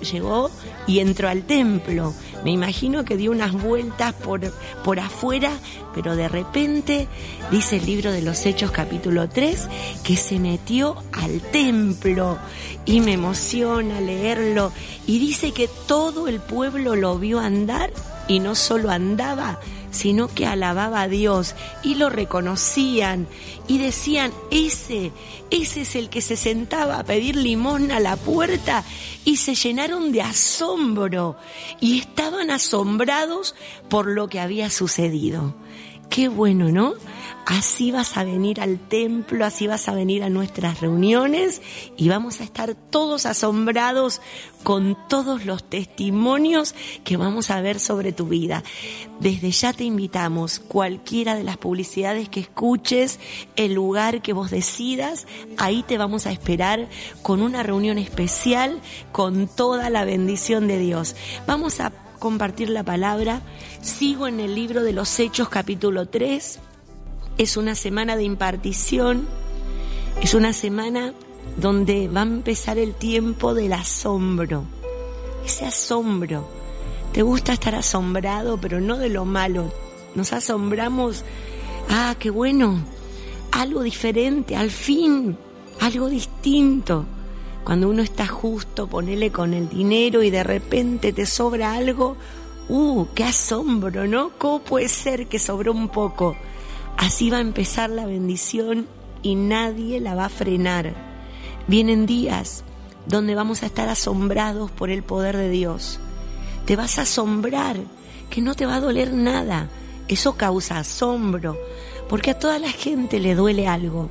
llegó y entró al templo. Me imagino que dio unas vueltas por afuera, pero de repente, dice el libro de los Hechos capítulo 3, que se metió al templo, y me emociona leerlo, y dice que todo el pueblo lo vio andar, y no solo andaba, sino que alababa a Dios, y lo reconocían, y decían, ese es el que se sentaba a pedir limosna a la puerta, y se llenaron de asombro, y estaban asombrados por lo que había sucedido. Qué bueno, ¿no? Así vas a venir al templo, así vas a venir a nuestras reuniones y vamos a estar todos asombrados con todos los testimonios que vamos a ver sobre tu vida. Desde ya te invitamos, cualquiera de las publicidades que escuches, el lugar que vos decidas, ahí te vamos a esperar con una reunión especial, con toda la bendición de Dios. Vamos a compartir la palabra. Sigo en el libro de los Hechos capítulo 3. Es una semana de impartición, es una semana donde va a empezar el tiempo del asombro. Ese asombro. Te gusta estar asombrado, pero no de lo malo. Nos asombramos, qué bueno, algo diferente, al fin, algo distinto. Cuando uno está justo, ponele con el dinero y de repente te sobra algo, qué asombro, ¿no? ¿Cómo puede ser que sobró un poco? Así va a empezar la bendición y nadie la va a frenar. Vienen días donde vamos a estar asombrados por el poder de Dios. Te vas a asombrar, que no te va a doler nada. Eso causa asombro, porque a toda la gente le duele algo.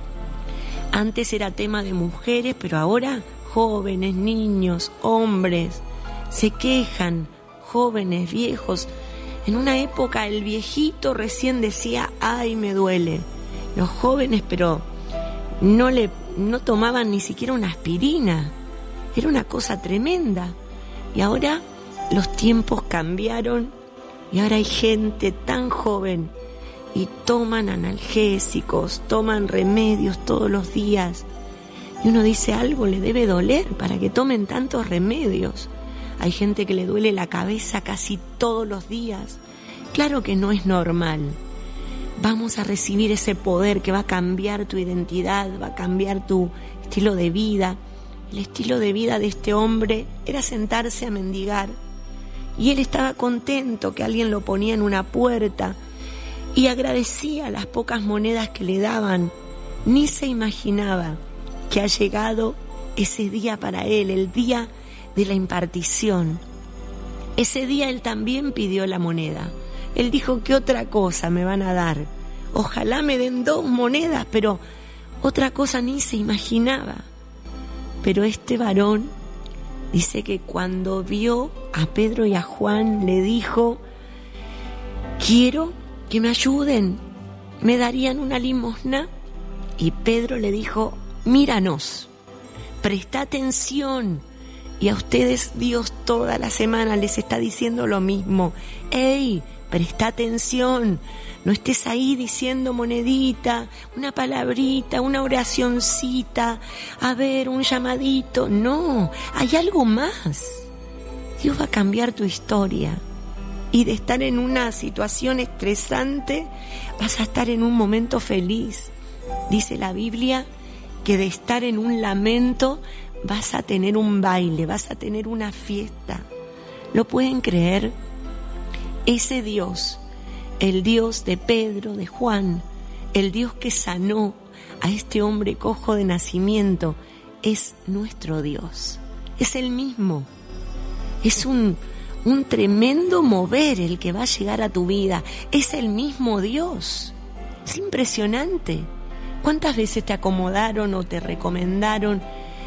Antes era tema de mujeres, pero ahora jóvenes, niños, hombres, se quejan, jóvenes, viejos. En una época el viejito recién decía, ay, me duele. Los jóvenes, pero no tomaban ni siquiera una aspirina. Era una cosa tremenda. Y ahora los tiempos cambiaron y ahora hay gente tan joven y toman analgésicos, toman remedios todos los días. Y uno dice, algo le debe doler para que tomen tantos remedios. Hay gente que le duele la cabeza casi todos los días. Claro que no es normal. Vamos a recibir ese poder que va a cambiar tu identidad, va a cambiar tu estilo de vida. El estilo de vida de este hombre era sentarse a mendigar. Y él estaba contento que alguien lo ponía en una puerta y agradecía las pocas monedas que le daban. Ni se imaginaba que ha llegado ese día para él, el día de la impartición. Ese día él también pidió la moneda. Él dijo, ¿qué otra cosa me van a dar? Ojalá me den 2 monedas, pero otra cosa ni se imaginaba. Pero este varón dice que cuando vio a Pedro y a Juan le dijo, quiero que me ayuden, ¿me darían una limosna? Y Pedro le dijo, míranos, presta atención. Y a ustedes Dios toda la semana les está diciendo lo mismo. ¡Ey! Presta atención, no estés ahí diciendo monedita, una palabrita, una oracioncita, a ver, un llamadito. No, hay algo más. Dios va a cambiar tu historia. Y de estar en una situación estresante, vas a estar en un momento feliz. Dice la Biblia que de estar en un lamento, vas a tener un baile, vas a tener una fiesta. ¿Lo pueden creer? Ese Dios, el Dios de Pedro, de Juan, el Dios que sanó a este hombre cojo de nacimiento, es nuestro Dios. Es el mismo. Es un tremendo mover el que va a llegar a tu vida. Es el mismo Dios. Es impresionante. ¿Cuántas veces te acomodaron o te recomendaron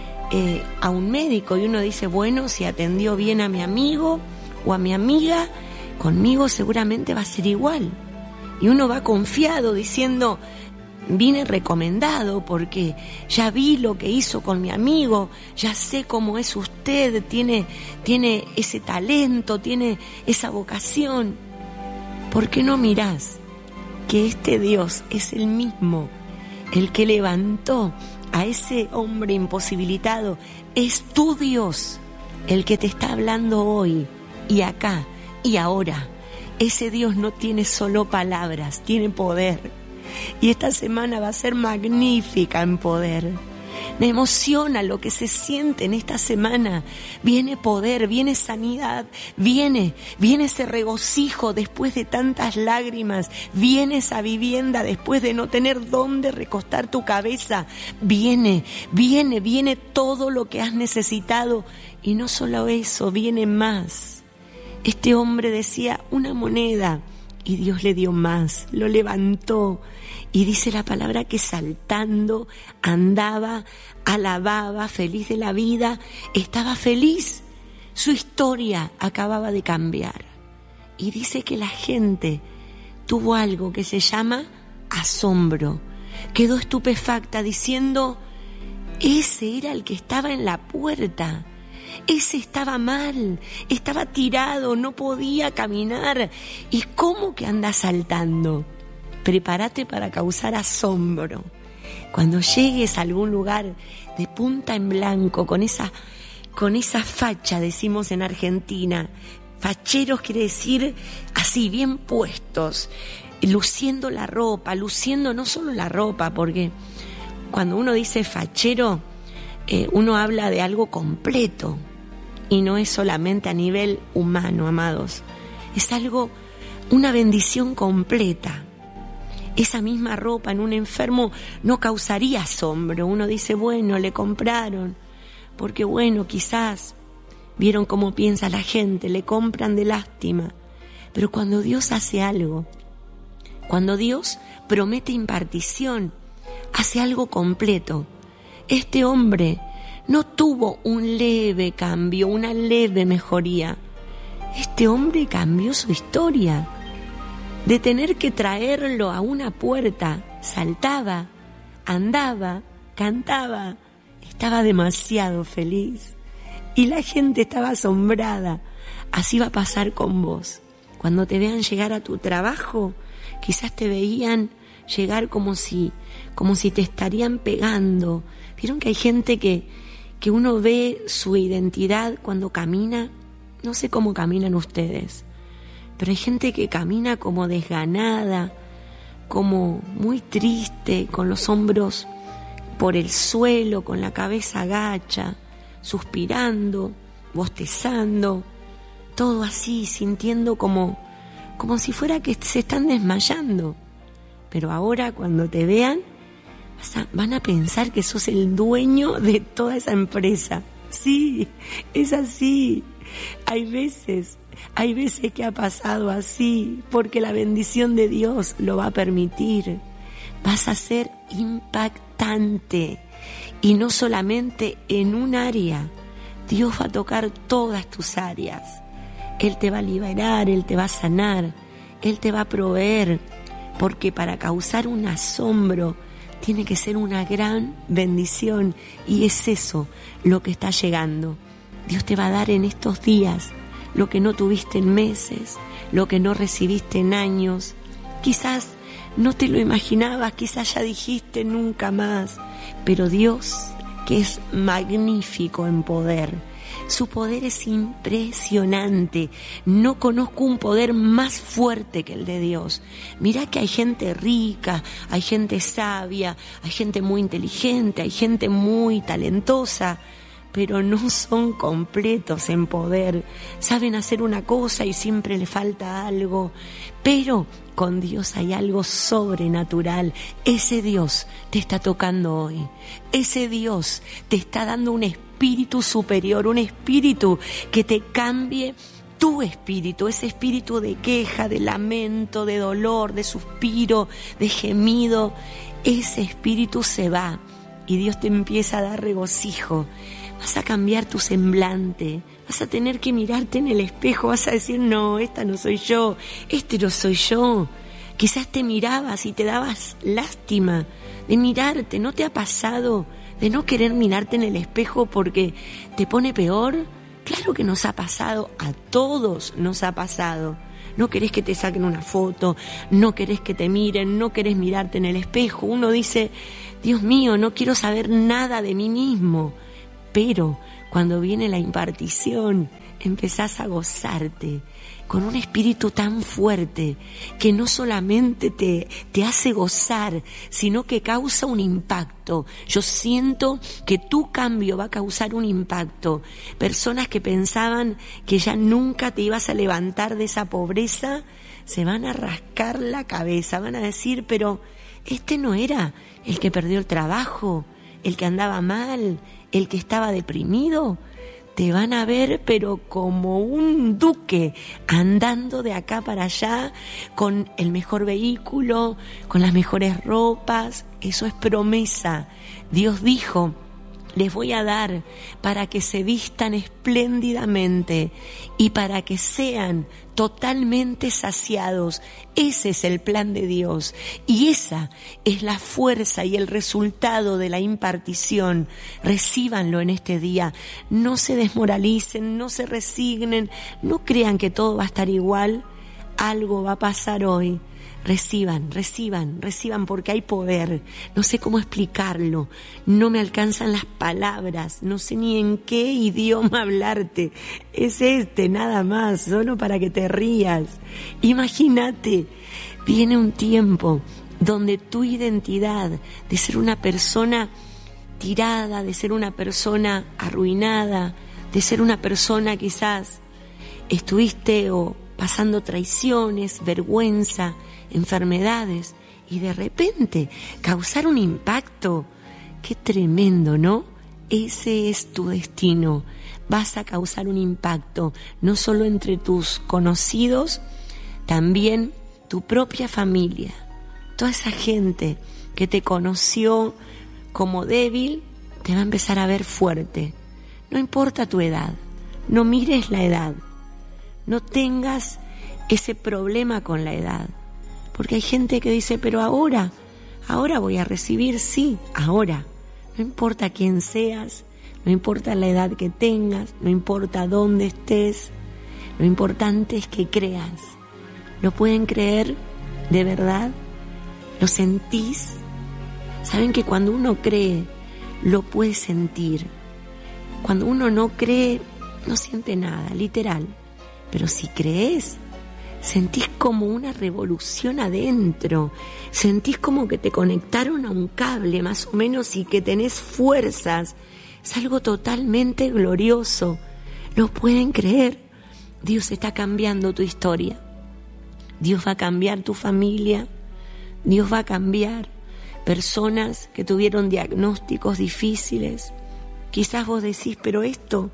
a un médico y uno dice, bueno, si atendió bien a mi amigo o a mi amiga, conmigo seguramente va a ser igual? Y uno va confiado diciendo, vine recomendado porque ya vi lo que hizo con mi amigo, ya sé cómo es usted, tiene ese talento, tiene esa vocación. ¿Por qué no mirás que este Dios es el mismo, el que levantó a ese hombre imposibilitado? Es tu Dios, el que te está hablando hoy y acá y ahora, ese Dios no tiene solo palabras, tiene poder. Y esta semana va a ser magnífica en poder. Me emociona lo que se siente en esta semana. Viene poder, viene sanidad, viene ese regocijo después de tantas lágrimas, viene esa vivienda después de no tener dónde recostar tu cabeza. Viene todo lo que has necesitado. Y no solo eso, viene más. Este hombre decía una moneda y Dios le dio más, lo levantó. Y dice la palabra que saltando, andaba, alababa, feliz de la vida, estaba feliz. Su historia acababa de cambiar. Y dice que la gente tuvo algo que se llama asombro. Quedó estupefacta diciendo, ese era el que estaba en la puerta. Ese estaba mal, estaba tirado, no podía caminar. ¿Y cómo que anda saltando? Prepárate para causar asombro. Cuando llegues a algún lugar de punta en blanco, con esa facha, decimos en Argentina. Facheros quiere decir así, bien puestos, luciendo la ropa, luciendo no solo la ropa, porque cuando uno dice fachero, uno habla de algo completo y no es solamente a nivel humano, amados. Es algo, una bendición completa. Esa misma ropa en un enfermo no causaría asombro. Uno dice, bueno, le compraron, porque bueno, quizás vieron cómo piensa la gente, le compran de lástima. Pero cuando Dios hace algo, cuando Dios promete impartición, hace algo completo. Este hombre no tuvo un leve cambio, una leve mejoría. Este hombre cambió su historia. De tener que traerlo a una puerta, saltaba, andaba, cantaba, estaba demasiado feliz. Y la gente estaba asombrada. Así va a pasar con vos. Cuando te vean llegar a tu trabajo, quizás te veían llegar como si te estarían pegando. ¿Vieron que hay gente que uno ve su identidad cuando camina? No sé cómo caminan ustedes, pero hay gente que camina como desganada, como muy triste, con los hombros por el suelo, con la cabeza agacha, suspirando, bostezando, todo así, sintiendo como si fuera que se están desmayando. Pero ahora cuando te vean, van a pensar que sos el dueño de toda esa empresa. Sí, es así. Hay veces que ha pasado así, porque la bendición de Dios lo va a permitir. Vas a ser impactante, y no solamente en un área. Dios va a tocar todas tus áreas. Él te va a liberar, Él te va a sanar, Él te va a proveer, porque para causar un asombro tiene que ser una gran bendición, y es eso lo que está llegando. Dios te va a dar en estos días lo que no tuviste en meses, lo que no recibiste en años. Quizás no te lo imaginabas, quizás ya dijiste nunca más, pero Dios, que es magnífico en poder, su poder es impresionante. No conozco un poder más fuerte que el de Dios. Mirá que hay gente rica, hay gente sabia, hay gente muy inteligente, hay gente muy talentosa, pero no son completos en poder. Saben hacer una cosa y siempre le falta algo, pero con Dios hay algo sobrenatural. Ese Dios te está tocando hoy. Ese Dios te está dando un espíritu superior, un espíritu que te cambie tu espíritu, ese espíritu de queja, de lamento, de dolor, de suspiro, de gemido. Ese espíritu se va y Dios te empieza a dar regocijo. Vas a cambiar tu semblante, vas a tener que mirarte en el espejo, vas a decir, no, esta no soy yo, este no soy yo. Quizás te mirabas y te dabas lástima de mirarte. ¿No te ha pasado de no querer mirarte en el espejo porque te pone peor? Claro que nos ha pasado, a todos nos ha pasado. No querés que te saquen una foto, no querés que te miren, no querés mirarte en el espejo. Uno dice, Dios mío, no quiero saber nada de mí mismo. Pero cuando viene la impartición, empezás a gozarte con un espíritu tan fuerte que no solamente te hace gozar, sino que causa un impacto. Yo siento que tu cambio va a causar un impacto. Personas que pensaban que ya nunca te ibas a levantar de esa pobreza, se van a rascar la cabeza, van a decir, pero este no era el que perdió el trabajo, el que andaba mal, el que estaba deprimido. Te van a ver, pero como un duque, andando de acá para allá, con el mejor vehículo, con las mejores ropas. Eso es promesa. Dios dijo, les voy a dar para que se vistan espléndidamente y para que sean totalmente saciados. Ese es el plan de Dios y esa es la fuerza y el resultado de la impartición. Recíbanlo en este día. No se desmoralicen, no se resignen, no crean que todo va a estar igual. Algo va a pasar hoy. Reciban porque hay poder. No sé cómo explicarlo, no me alcanzan las palabras, no sé ni en qué idioma hablarte. Es nada más, solo para que te rías. Imagínate, viene un tiempo donde tu identidad de ser una persona tirada, de ser una persona arruinada, de ser una persona quizás estuviste o pasando traiciones, vergüenza, enfermedades, y de repente causar un impacto. Qué tremendo, ¿no? Ese es tu destino. Vas a causar un impacto, no solo entre tus conocidos, también tu propia familia. Toda esa gente que te conoció como débil, te va a empezar a ver fuerte. No importa tu edad, no mires la edad, no tengas ese problema con la edad. Porque hay gente que dice, pero ahora voy a recibir, sí, ahora. No importa quién seas, no importa la edad que tengas, no importa dónde estés, lo importante es que creas. ¿Lo pueden creer de verdad? ¿Lo sentís? Saben que cuando uno cree, lo puede sentir. Cuando uno no cree, no siente nada, literal. Pero si crees, sentís como una revolución adentro, sentís como que te conectaron a un cable más o menos y que tenés fuerzas. Es algo totalmente glorioso. ¿Lo pueden creer? Dios está cambiando tu historia. Dios va a cambiar tu familia. Dios va a cambiar personas que tuvieron diagnósticos difíciles. Quizás vos decís, pero esto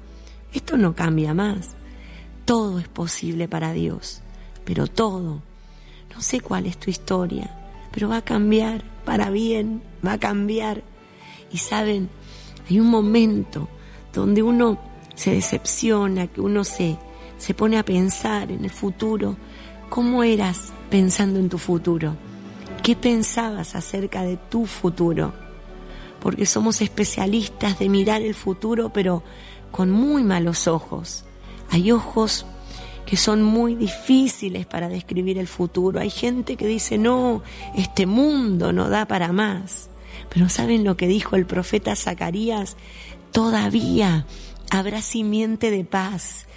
no cambia más. Todo es posible para Dios. Pero todo, no sé cuál es tu historia, pero va a cambiar para bien, va a cambiar. Y saben, hay un momento donde uno se decepciona, que uno se pone a pensar en el futuro. ¿Cómo eras pensando en tu futuro? ¿Qué pensabas acerca de tu futuro? Porque somos especialistas de mirar el futuro, pero con muy malos ojos. Hay ojos que son muy difíciles para describir el futuro. Hay gente que dice, no, este mundo no da para más. Pero ¿saben lo que dijo el profeta Zacarías? Todavía habrá simiente de paz.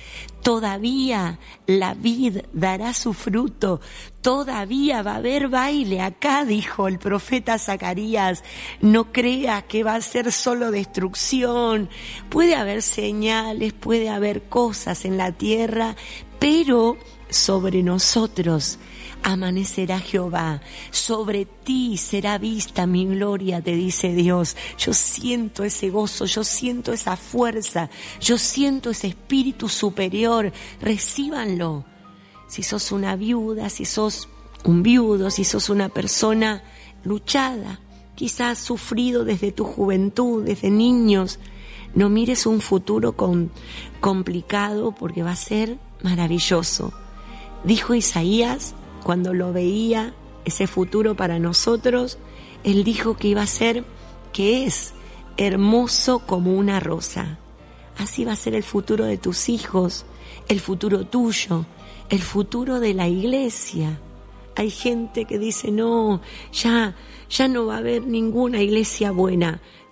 Todavía la vid dará su fruto. Todavía va a haber baile acá, dijo el profeta Zacarías. No crea que va a ser solo destrucción. Puede haber señales, puede haber cosas en la tierra, pero sobre nosotros amanecerá Jehová, sobre ti será vista mi gloria, te dice Dios. Yo siento ese gozo, yo siento esa fuerza, yo siento ese espíritu superior. Recíbanlo. Si sos una viuda, si sos un viudo, si sos una persona luchada, quizás sufrido desde tu juventud, desde niños, no mires un futuro complicado, porque va a ser maravilloso. Dijo Isaías, cuando lo veía, ese futuro para nosotros, él dijo que iba a ser, que es hermoso como una rosa. Así va a ser el futuro de tus hijos, el futuro tuyo, el futuro de la iglesia. Hay gente que dice, no, ya no va a haber ninguna iglesia buena.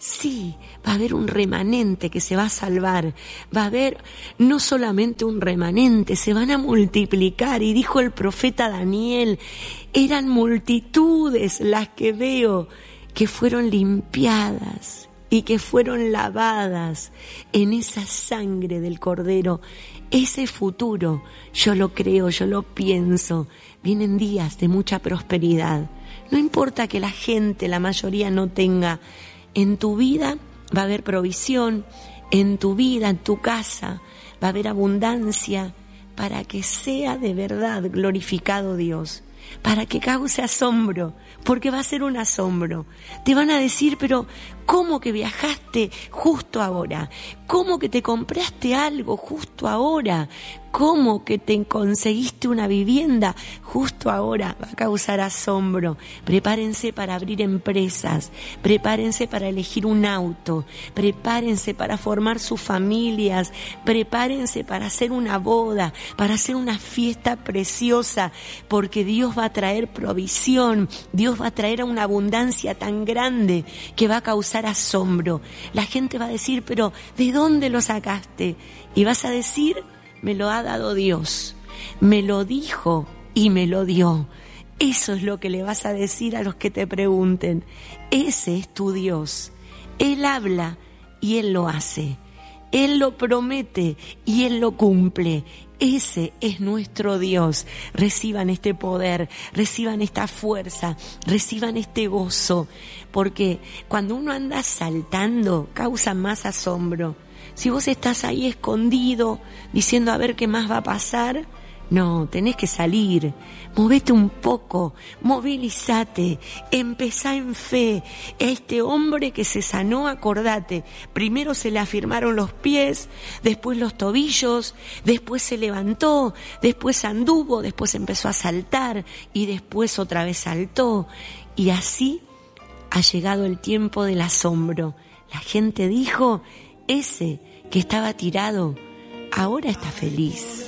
Sí, va a haber un remanente que se va a salvar, va a haber no solamente un remanente, se van a multiplicar. Y dijo el profeta Daniel, eran multitudes las que veo que fueron limpiadas y que fueron lavadas en esa sangre del Cordero. Ese futuro, yo lo creo, yo lo pienso, vienen días de mucha prosperidad. No importa que la gente, la mayoría no tenga. En tu vida va a haber provisión, en tu vida, en tu casa, va a haber abundancia para que sea de verdad glorificado Dios, para que cause asombro, porque va a ser un asombro. Te van a decir, pero ¿cómo que viajaste justo ahora? ¿Cómo que te compraste algo justo ahora? ¿Cómo que te conseguiste una vivienda justo ahora? Va a causar asombro. Prepárense para abrir empresas, prepárense para elegir un auto, prepárense para formar sus familias, prepárense para hacer una boda, para hacer una fiesta preciosa, porque Dios va a traer provisión, Dios va a traer una abundancia tan grande que va a causar asombro. La gente va a decir, pero ¿de dónde lo sacaste? Y vas a decir, me lo ha dado Dios, me lo dijo y me lo dio. Eso es lo que le vas a decir a los que te pregunten. Ese es tu Dios. Él habla y Él lo hace. Él lo promete y Él lo cumple. Ese es nuestro Dios. Reciban este poder, reciban esta fuerza, reciban este gozo, porque cuando uno anda saltando causa más asombro. Si vos estás ahí escondido diciendo a ver qué más va a pasar, no, tenés que salir, movete un poco, movilízate, empezá en fe. Este hombre que se sanó, acordate, primero se le afirmaron los pies, después los tobillos, después se levantó, después anduvo, después empezó a saltar y después otra vez saltó. Y así ha llegado el tiempo del asombro. La gente dijo, ese que estaba tirado ahora está feliz.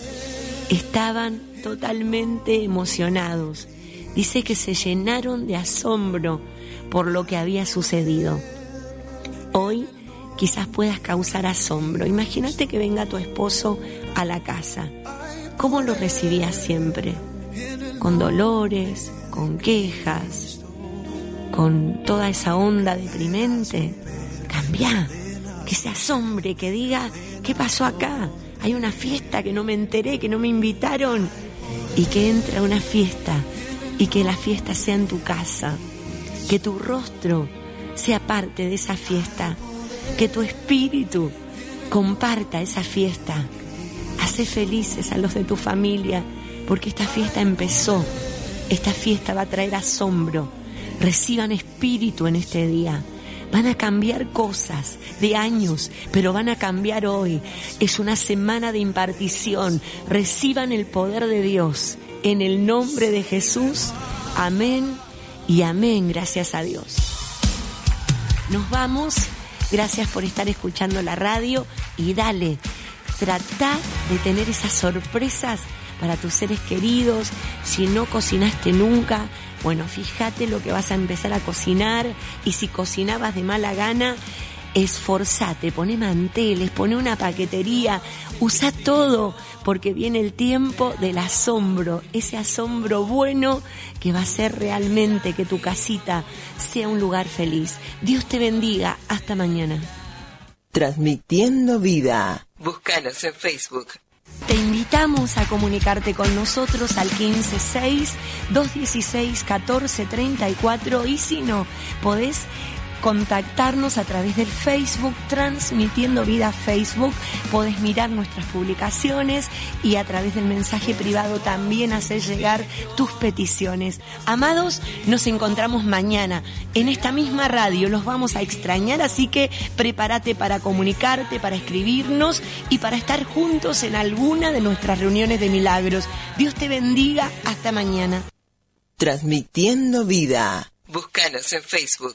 Estaban totalmente emocionados. Dice que se llenaron de asombro por lo que había sucedido. Hoy quizás puedas causar asombro. Imagínate que venga tu esposo a la casa. ¿Cómo lo recibías siempre? Con dolores, con quejas, con toda esa onda deprimente. Cambia, que se asombre, que diga, ¿qué pasó acá? Hay una fiesta que no me enteré, que no me invitaron. Y que entre a una fiesta y que la fiesta sea en tu casa. Que tu rostro sea parte de esa fiesta. Que tu espíritu comparta esa fiesta. Hacé felices a los de tu familia, porque esta fiesta empezó. Esta fiesta va a traer asombro. Reciban espíritu en este día. Van a cambiar cosas de años, pero van a cambiar hoy. Es una semana de impartición. Reciban el poder de Dios. En el nombre de Jesús. Amén y amén. Gracias a Dios. Nos vamos. Gracias por estar escuchando la radio. Y dale, trata de tener esas sorpresas para tus seres queridos. Si no cocinaste nunca, bueno, fíjate lo que vas a empezar a cocinar. Y si cocinabas de mala gana, esforzate, poné manteles, poné una paquetería, usa todo, porque viene el tiempo del asombro, ese asombro bueno que va a hacer realmente que tu casita sea un lugar feliz. Dios te bendiga, hasta mañana. Transmitiendo vida. Búscanos en Facebook. Te invitamos a comunicarte con nosotros al 156-216-1434 y si no, podés contactarnos a través del Facebook, Transmitiendo Vida Facebook. Podés mirar nuestras publicaciones y a través del mensaje privado también hacer llegar tus peticiones. Amados, nos encontramos mañana en esta misma radio. Los vamos a extrañar, así que prepárate para comunicarte, para escribirnos y para estar juntos en alguna de nuestras reuniones de milagros. Dios te bendiga. Hasta mañana. Transmitiendo vida. Búscanos en Facebook.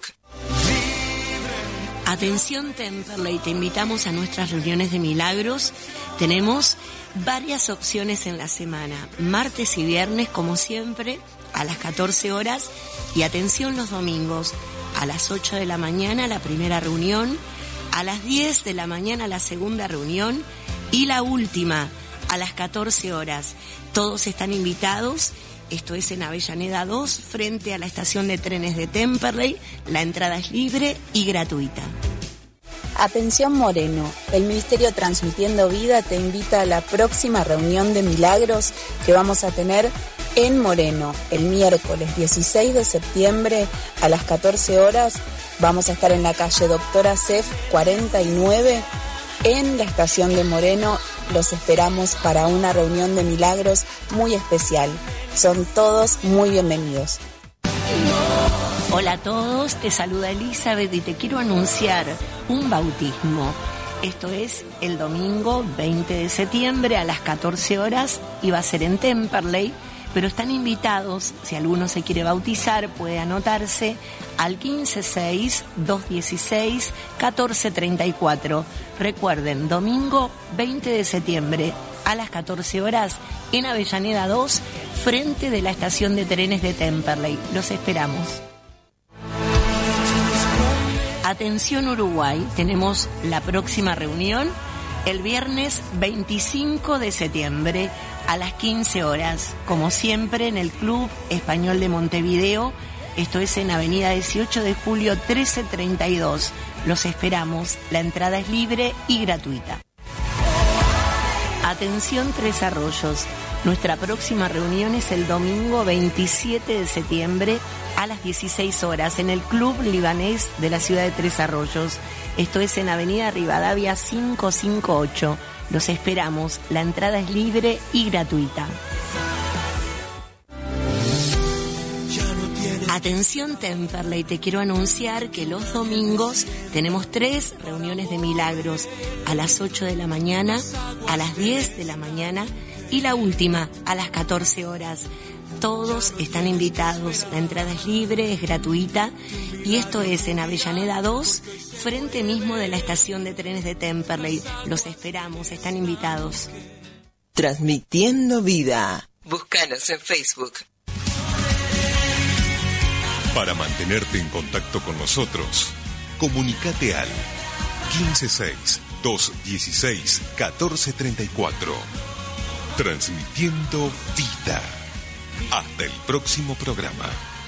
Atención Temperley, te invitamos a nuestras reuniones de milagros. Tenemos varias opciones en la semana, martes y viernes como siempre a las 14 horas y atención los domingos a las 8 de la mañana la primera reunión, a las 10 de la mañana la segunda reunión y la última a las 14 horas. Todos están invitados. Esto es en Avellaneda 2, frente a la estación de trenes de Temperley. La entrada es libre y gratuita. Atención Moreno, el Ministerio Transmitiendo Vida te invita a la próxima reunión de milagros que vamos a tener en Moreno el miércoles 16 de septiembre a las 14 horas. Vamos a estar en la calle Doctora Cef 49 en la estación de Moreno. Los esperamos para una reunión de milagros muy especial. Son todos muy bienvenidos. Hola a todos, te saluda Elizabeth y te quiero anunciar un bautismo. Esto es el domingo 20 de septiembre a las 14 horas y va a ser en Temperley, pero están invitados, si alguno se quiere bautizar, puede anotarse al 156-216-1434. Recuerden, domingo 20 de septiembre a las 14 horas en Avellaneda 2, frente de la estación de trenes de Temperley. Los esperamos. Atención Uruguay, tenemos la próxima reunión el viernes 25 de septiembre a las 15 horas, como siempre en el Club Español de Montevideo. Esto es en Avenida 18 de Julio 1332. Los esperamos, la entrada es libre y gratuita. Atención Tres Arroyos, nuestra próxima reunión es el domingo 27 de septiembre a las 16 horas en el Club Libanés de la ciudad de Tres Arroyos. Esto es en Avenida Rivadavia 558. Los esperamos, la entrada es libre y gratuita. Atención Temperley, te quiero anunciar que los domingos tenemos 3 reuniones de milagros, a las 8 de la mañana, a las 10 de la mañana y la última a las 14 horas. Todos están invitados, la entrada es libre, es gratuita y esto es en Avellaneda 2, frente mismo de la estación de trenes de Temperley. Los esperamos, están invitados. Transmitiendo vida. Búscanos en Facebook. Para mantenerte en contacto con nosotros, comunícate al 156-216-1434. Transmitiendo vida. Hasta el próximo programa.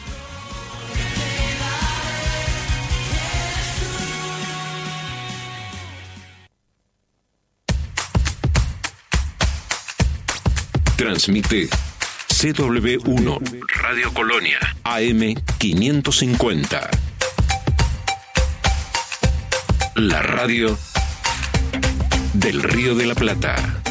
Transmite CW1 Radio Colonia AM 550. La radio del Río de la Plata.